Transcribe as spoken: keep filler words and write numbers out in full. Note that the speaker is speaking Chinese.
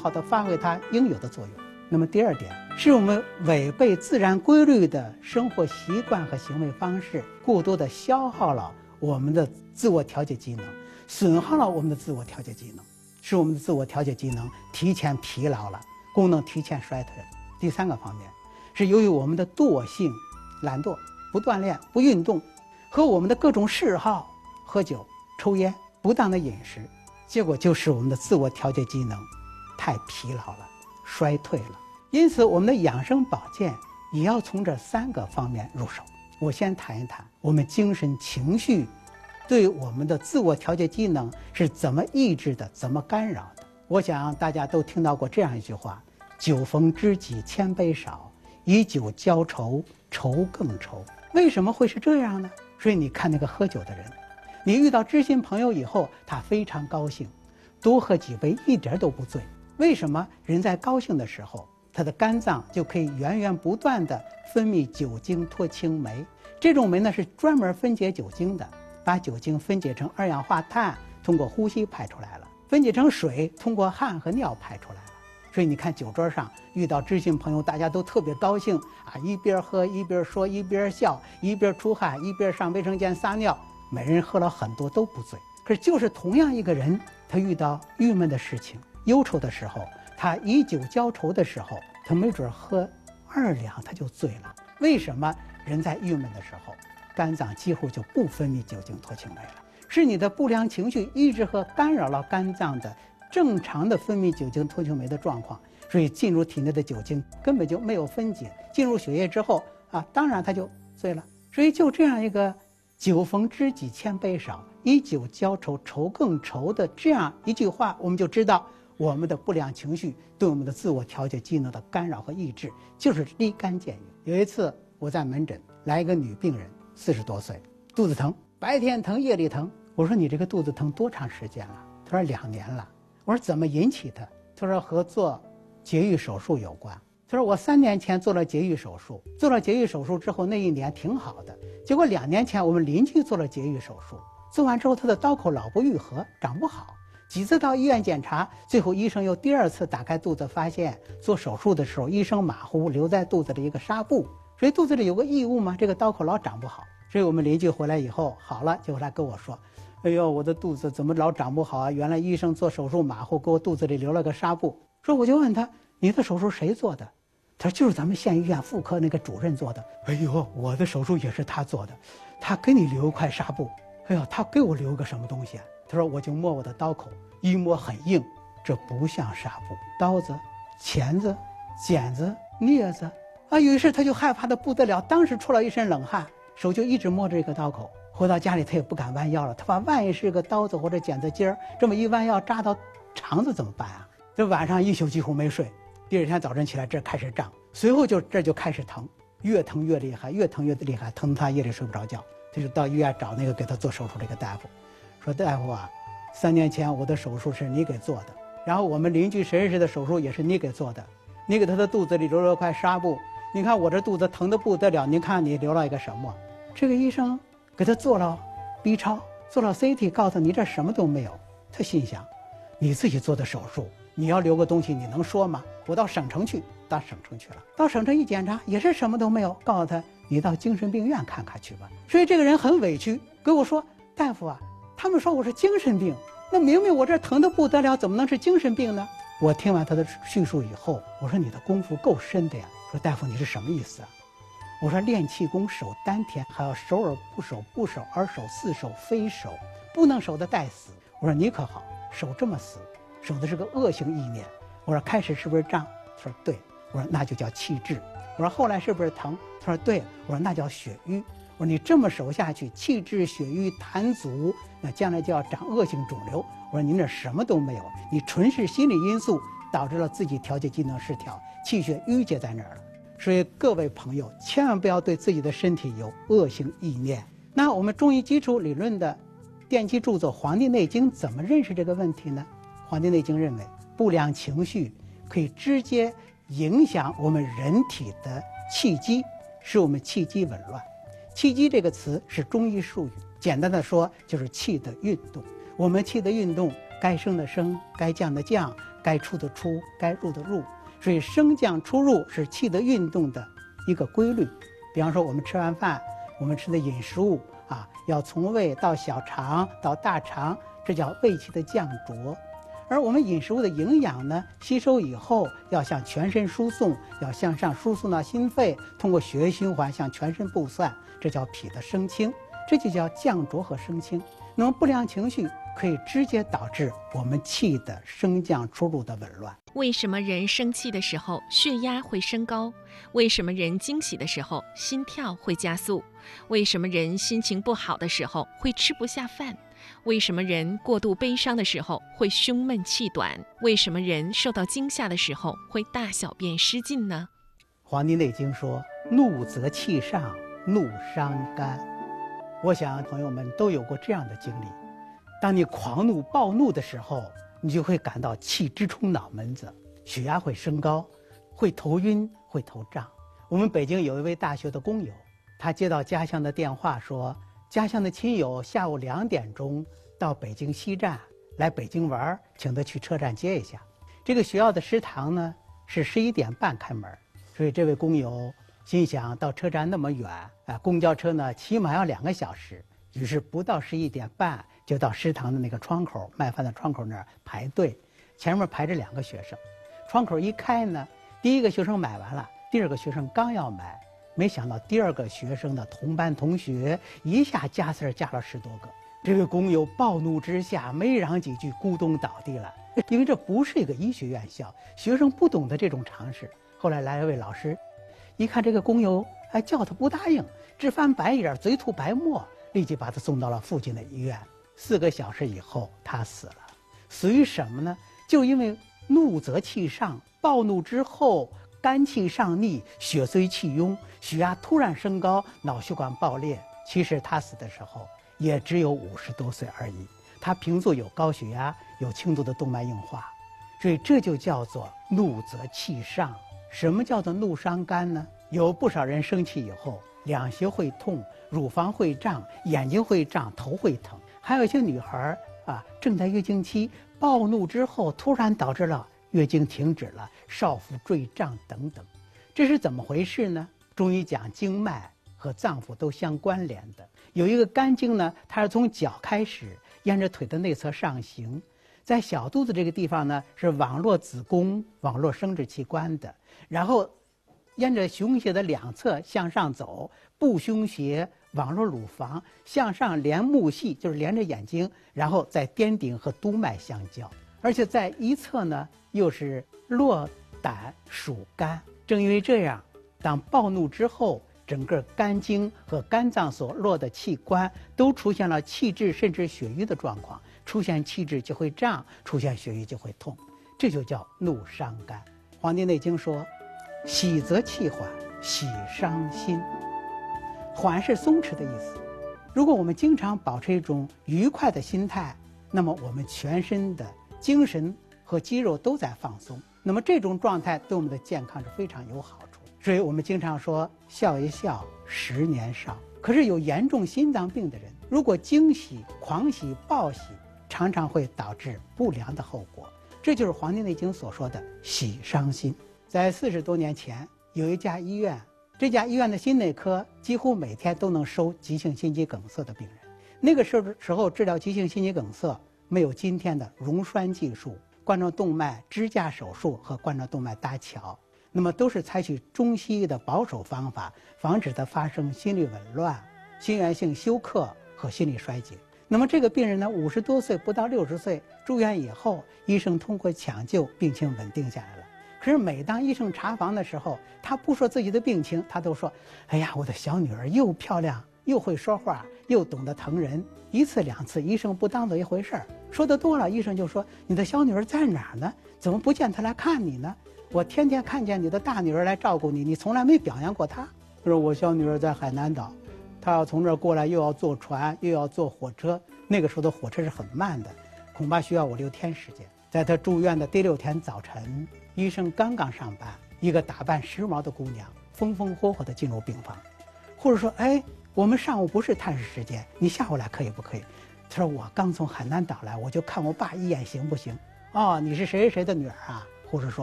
好的发挥它应有的作用。那么第二点，是我们违背自然规律的生活习惯和行为方式，过多的消耗了我们的自我调节机能，损耗了我们的自我调节机能，使我们的自我调节机能提前疲劳了，功能提前衰退了。第三个方面，是由于我们的惰性、懒惰、不锻炼、不运动，和我们的各种嗜好，喝酒、抽烟、不当的饮食，结果就使我们的自我调节机能太疲劳了，衰退了。因此我们的养生保健也要从这三个方面入手。我先谈一谈我们精神情绪对我们的自我调节机能是怎么抑制的，怎么干扰的。我想大家都听到过这样一句话，酒逢知己千杯少，以酒浇愁，愁更愁。为什么会是这样呢？所以你看那个喝酒的人，你遇到知心朋友以后，他非常高兴，多喝几杯一点都不醉。为什么？人在高兴的时候，他的肝脏就可以源源不断地分泌酒精脱氢酶，这种酶呢是专门分解酒精的，把酒精分解成二氧化碳，通过呼吸排出来了，分解成水，通过汗和尿排出来了。所以你看酒桌上遇到知心朋友，大家都特别高兴啊，一边喝一边说，一边笑，一边出汗，一边上卫生间撒尿，每人喝了很多都不醉。可是就是同样一个人，他遇到郁闷的事情、忧愁的时候，他以酒浇愁的时候，他没准喝二两他就醉了。为什么？人在郁闷的时候，肝脏几乎就不分泌酒精脱氢酶了，是你的不良情绪抑制和干扰了肝脏的正常的分泌酒精脱氢酶的状况，所以进入体内的酒精根本就没有分解，进入血液之后啊，当然他就醉了。所以就这样一个酒逢知己千杯少，以酒浇愁，愁更愁的这样一句话，我们就知道我们的不良情绪对我们的自我调节机能的干扰和抑制就是立竿见影。有一次我在门诊来一个女病人，四十多岁，肚子疼，白天疼夜里疼。我说你这个肚子疼多长时间了？她说两年了。我说怎么引起的？她说和做节育手术有关。她说我三年前做了节育手术，做了节育手术之后那一年挺好的，结果两年前我们邻居做了节育手术，做完之后她的刀口老不愈合，长不好，几次到医院检查，最后医生又第二次打开肚子，发现做手术的时候医生马虎，留在肚子里一个纱布，所以肚子里有个异物嘛，这个刀口老长不好。所以我们邻居回来以后好了，结果他跟我说，哎呦，我的肚子怎么老长不好啊？原来医生做手术马虎，给我肚子里留了个纱布。说我就问他，你的手术谁做的？他说就是咱们县医院妇科那个主任做的。哎呦，我的手术也是他做的，他给你留一块纱布。哎呦，他给我留个什么东西啊？他说我就摸我的刀口，一摸很硬，这不像纱布，刀子、钳子、剪子、镊子啊。于是他就害怕的不得了，当时出了一身冷汗，手就一直摸着这个刀口。回到家里他也不敢弯腰了，他怕万一是个刀子或者剪子尖儿，这么一弯腰扎到肠子怎么办啊？这晚上一宿几乎没睡，第二天早晨起来这开始胀，随后就这就开始疼，越疼越厉害，越疼越厉害，疼他夜里睡不着觉。他就到医院找那个给他做手术这个大夫，说大夫啊，三年前我的手术是你给做的，然后我们邻居谁谁谁的手术也是你给做的，你给他的肚子里留了块纱布，你看我这肚子疼得不得了，您看你留了一个什么？这个医生给他做了 B 超，做了 C T， 告诉你这什么都没有。他心想，你自己做的手术，你要留个东西你能说吗？我到省城去，到省城去了，到省城一检查也是什么都没有，告诉他你到精神病院看看去吧。所以这个人很委屈，跟我说，大夫啊，他们说我是精神病，那明明我这疼得不得了，怎么能是精神病呢？我听完他的叙述以后，我说你的功夫够深的呀。说大夫你是什么意思啊？我说练气功守丹田，还要守而不守，不守而守，似守非守，不能守的带死。我说你可好，守这么死，守的是个恶性意念。我说开始是不是胀？他说对。我说那就叫气滞。我说后来是不是疼？他说对。我说那叫血瘀。我说你这么守下去，气滞血瘀痰阻，那将来就要长恶性肿瘤。我说您这什么都没有，你纯是心理因素导致了自己调节机能失调，气血郁结在那儿了。所以各位朋友千万不要对自己的身体有恶性意念。那我们中医基础理论的奠基著作《黄帝内经》怎么认识这个问题呢？《黄帝内经》认为，不良情绪可以直接影响我们人体的气机，使我们气机紊乱。气机这个词是中医术语，简单的说就是气的运动。我们气的运动，该升的升，该降的降， 该出的出，该入的入。所以升降出入是气的运动的一个规律。比方说我们吃完饭，我们吃的饮食物啊，要从胃到小肠到大肠，这叫胃气的降浊。而我们饮食物的营养呢，吸收以后要向全身输送，要向上输送到心肺，通过血液循环向全身布散，这叫脾的升清，这就叫降浊和升清。那么不良情绪可以直接导致我们气的升降出入的紊乱。 为什么人生气的时候血压会升高？为什么人惊喜的时候心跳会加速？为什么人心情不好的时候会吃不下饭？为什么人过度悲伤的时候会胸闷气短？为什么人受到惊吓的时候会大小便失禁呢？ 《黄帝内经》说：“怒则气上，怒伤肝。”我想朋友们都有过这样的经历，当你狂怒暴怒的时候，你就会感到气直冲脑门子，血压会升高，会头晕，会头胀。我们北京有一位大学的工友，他接到家乡的电话说，家乡的亲友下午两点钟到北京西站来北京玩，请他去车站接一下。这个学校的食堂呢是十一点半开门，所以这位工友心想到车站那么远，啊，公交车呢起码要两个小时，于是不到十一点半就到食堂的那个窗口，卖饭的窗口那儿排队，前面排着两个学生，窗口一开呢，第一个学生买完了，第二个学生刚要买，没想到第二个学生的同班同学一下加塞加了十多个，这位工友暴怒之下没嚷几句咕咚倒地了，因为这不是一个医学院校，学生不懂得这种常识。后来来了位老师，一看这个工友还叫他不答应，直翻白眼，嘴吐白沫，立即把他送到了附近的医院。四个小时以后他死了。死于什么呢？就因为怒则气上，暴怒之后肝气上逆，血随气壅，血压突然升高，脑血管爆裂。其实他死的时候也只有五十多岁而已，他平素有高血压，有轻度的动脉硬化，所以这就叫做怒则气上。什么叫做怒伤肝呢？有不少人生气以后，两胁会痛，乳房会胀，眼睛会胀，头会疼。还有一些女孩啊，正在月经期，暴怒之后突然导致了月经停止了，少腹坠胀等等。这是怎么回事呢？中医讲经脉和脏腑都相关联的，有一个肝经呢，它是从脚开始，沿着腿的内侧上行，在小肚子这个地方呢，是网络子宫、网络生殖器官的，然后沿着胸胁的两侧向上走，部胸胁、网络乳房向上连目系，就是连着眼睛，然后在颠顶和督脉相交，而且在一侧呢又是络胆属肝。正因为这样，当暴怒之后，整个肝经和肝脏所络的器官都出现了气滞甚至血瘀的状况，出现气滞就会胀，出现血瘀就会痛，这就叫怒伤肝。《黄帝内经》说：“喜则气缓，喜伤心。”缓是松弛的意思。如果我们经常保持一种愉快的心态，那么我们全身的精神和肌肉都在放松，那么这种状态对我们的健康是非常有好处。所以我们经常说笑一笑，十年少。可是有严重心脏病的人，如果惊喜、狂喜、暴喜，常常会导致不良的后果。这就是《黄帝内经》所说的喜伤心。在四十多年前，有一家医院，这家医院的心内科几乎每天都能收急性心肌梗塞的病人。那个时候时候治疗急性心肌梗塞没有今天的溶栓技术、冠状动脉支架手术和冠状动脉搭桥，那么都是采取中西医的保守方法，防止它发生心律紊乱、心源性休克和心力衰竭。那么这个病人呢，五十多岁不到六十岁住院以后，医生通过抢救病情稳定下来了。可是每当医生查房的时候，他不说自己的病情，他都说：“哎呀，我的小女儿又漂亮，又会说话，又懂得疼人。”一次两次，医生不当做一回事儿。说得多了，医生就说：“你的小女儿在哪儿呢？怎么不见她来看你呢？我天天看见你的大女儿来照顾你，你从来没表扬过她。”他说：“我小女儿在海南岛，她要从这儿过来，又要坐船，又要坐火车。那个时候的火车是很慢的，恐怕需要我六天时间。”在她住院的第六天早晨，医生刚刚上班，一个打扮时髦的姑娘风风火火地进入病房。护士说：“哎，我们上午不是探视时间，你下午来可以不可以？”他说：“我刚从海南岛来，我就看我爸一眼行不行？” 哦，你是谁谁谁的女儿啊？护士说。